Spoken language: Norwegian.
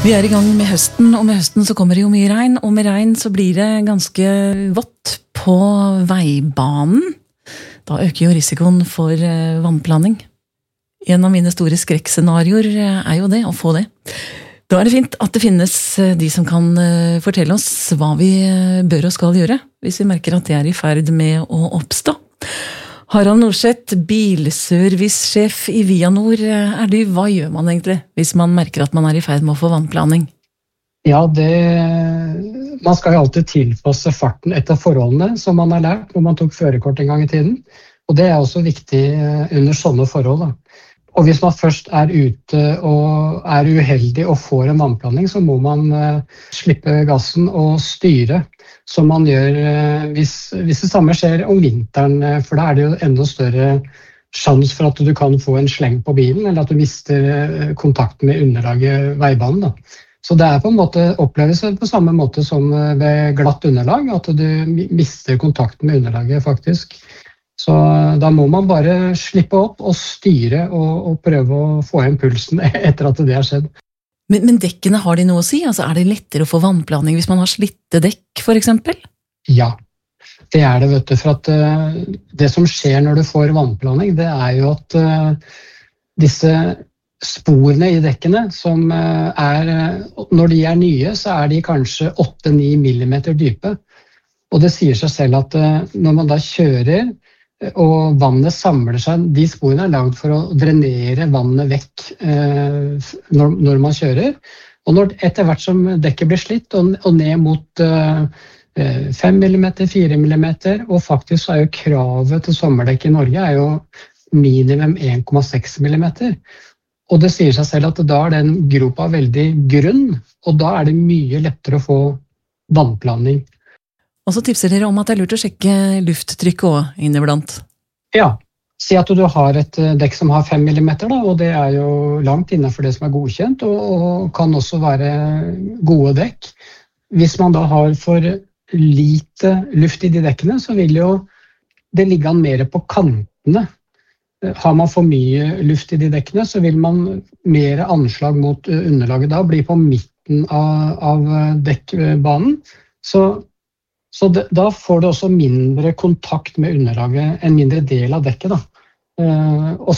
Vi I gang med høsten, og med høsten så kommer det jo mye regn, og med regn så blir det ganske vått på veibanen. Da øker jo risikoen for vannplaning. En av mine store skrekkscenarioer jo det, å få det. Da det fint at det finnes de som kan fortelle oss hva vi bør og skal gjøre, hvis vi merker at det I ferd med å oppstå. Harald Norseth, bilservicesjef I Vianor, du, hva gjør man egentlig hvis man merker at man I ferd med å få vannplaning? Ja, man skal jo alltid tilpasse farten etter forholdene som man har lært når man tok førerkort en gang I tiden. Og det også viktig under sånne forhold. Da. Og hvis man først ute og uheldig og får en vannplaning, så må man slippe gassen og styre. Som man gjør hvis det samme skjer om vinteren, for da det jo enda større sjans for at du kan få en sleng på bilen, eller at du mister kontakten med underlaget veibanen. Da. Så det på en måte oppleves på samme måte som ved glatt underlag, at du mister kontakten med underlaget faktisk. Så da må man bare slippe opp og styre og prøve å få igjen pulsen etter at det har skjedd. Men dekkene, har de noe å si? Altså, det lettere å få vannplaning hvis man har slitte dekk, for eksempel? Ja, det det, vet du. For at det som skjer når du får vannplaning, det jo at disse sporene I dekkene, som når de nye, så de kanskje 8-9 millimeter dype. Og det sier seg selv at når man da kjører, og vannet samler seg, de sporene laget for å drenere vannet vekk når man kjører. Og etter hvert som dekket blir slitt og ned mot 5 mm, 4 mm, og faktisk jo kravet til sommerdekk I Norge jo minimum 1,6 mm. Og det sier seg selv at da den gropa veldig grunn, og da det mye lettere å få vannplaning. Og så tipser dere om at det lurt å sjekke lufttrykket også inneblant. Ja, si at du har et dekk som har 5 mm, da, og det jo langt innenfor det som godkjent, og kan også være gode dekk. Hvis man da har for lite luft I de dekkene, så vil jo det ligge an mer på kantene. Har man for mye luft I de dekkene, så vil man mer anslag mot underlaget da, bli på midten av dekkbanen. Så da får du også mindre kontakt med underlaget, en mindre del av dekket. Da. Og